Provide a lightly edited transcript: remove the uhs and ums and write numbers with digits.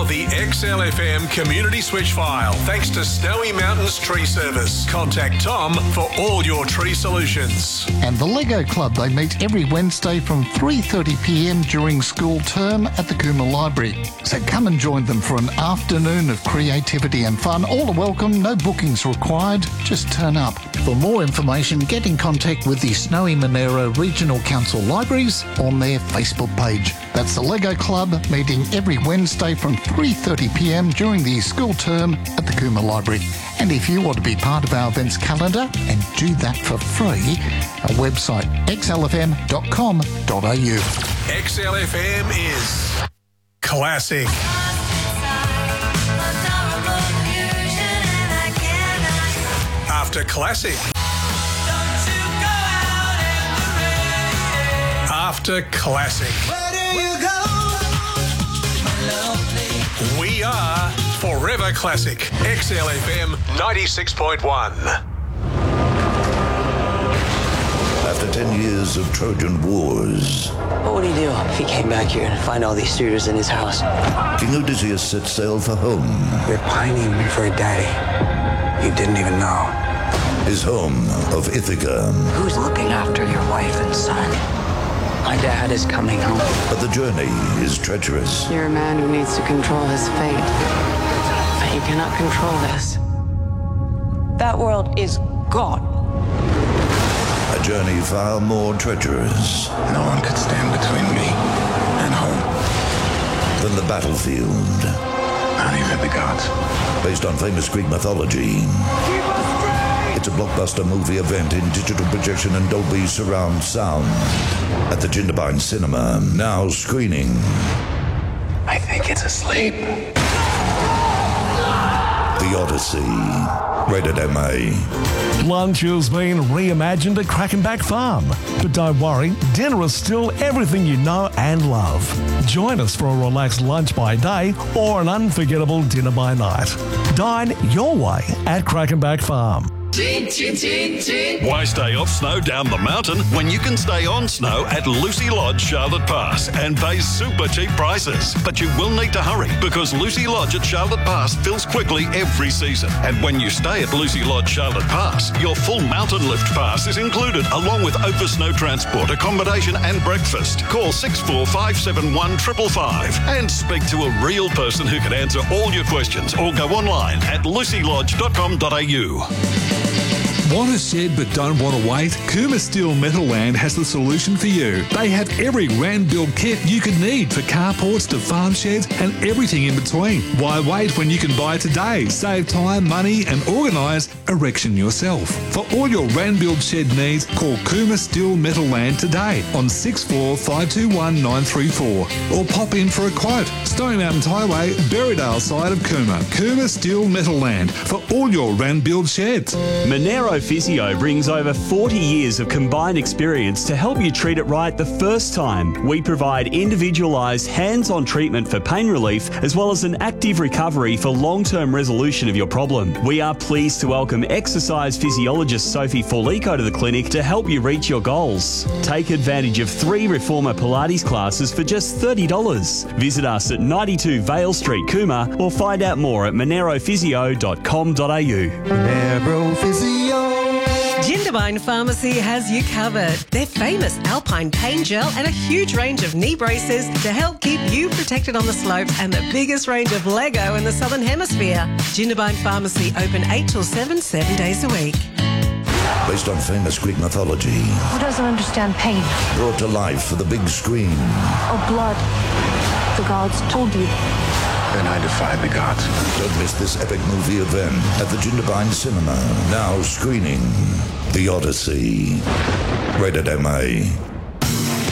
now the XLFM Community Switch file, thanks to Snowy Mountains Tree Service. Contact Tom for all your tree solutions. And the Lego Club, they meet every Wednesday from 3:30pm during school term at the Cooma Library. So come and join them for an afternoon of creativity and fun. All are welcome, no bookings required, just turn up. For more information, get in contact with the Snowy Monero Regional Council Libraries on their Facebook page. That's the Lego Club, meeting every Wednesday from 3:30pm during the school term at the Cooma Library. And if you want to be part of our events calendar and do that for free, our website xlfm.com.au. XLFM is classic. After classic. After classic. We are Forever Classic. XLFM 96.1. After 10 years of Trojan Wars, What would he do if he came back here and find all these suitors in his house? King Odysseus set sail for home. You're pining for a daddy you didn't even know. His home of Ithaca. Who's looking after your wife and son? My dad is coming home. But the journey is treacherous. You're a man who needs to control his fate. But you cannot control this. That world is gone. A journey far more treacherous. No one could stand between me and home. Than the battlefield. Not even the gods. Based on famous Greek mythology. It's a blockbuster movie event in digital projection and Dolby surround sound at the Jindabyne Cinema, now screening. I think it's asleep. The Odyssey, rated MA. Lunch has been reimagined at Crackenback Farm. But don't worry, dinner is still everything you know and love. Join us for a relaxed lunch by day or an unforgettable dinner by night. Dine your way at Crackenback Farm. Why stay off snow down the mountain when you can stay on snow at Lucy Lodge, Charlotte Pass, and pay super cheap prices? But you will need to hurry because Lucy Lodge at Charlotte Pass fills quickly every season. And when you stay at Lucy Lodge, Charlotte Pass, your full mountain lift pass is included along with over snow transport, accommodation and breakfast. Call 64571 555 and speak to a real person who can answer all your questions or go online at lucylodge.com.au. Want a shed but don't want to wait? Cooma Steel Metal Land has the solution for you. They have every Rand build kit you could need for carports to farm sheds and everything in between. Why wait when you can buy today? Save time, money and organise erection yourself. For all your Rand build shed needs, call Cooma Steel Metal Land today on 64521 934 or pop in for a quote. Stony Mountains Highway, Berrydale side of Cooma. Cooma Steel Metal Land for all your Rand build sheds. Monero Physio brings over 40 years of combined experience to help you treat it right the first time. We provide individualised, hands-on treatment for pain relief as well as an active recovery for long-term resolution of your problem. We are pleased to welcome exercise physiologist Sophie Forlico to the clinic to help you reach your goals. Take advantage of 3 Reformer Pilates classes for just $30. Visit us at 92 Vale Street, Cooma, or find out more at monerophysio.com.au. Monero Physio. Jindabyne Pharmacy has you covered. Their famous Alpine pain gel and a huge range of knee braces to help keep you protected on the slopes and the biggest range of Lego in the Southern Hemisphere. Jindabyne Pharmacy open 8 till 7 days a week. Based on famous Greek mythology. Who doesn't understand pain? Brought to life for the big screen. Or blood. The gods told you. Then I defy the gods. Don't miss this epic movie event at the Jindabyne Cinema, now screening The Odyssey, rated MA.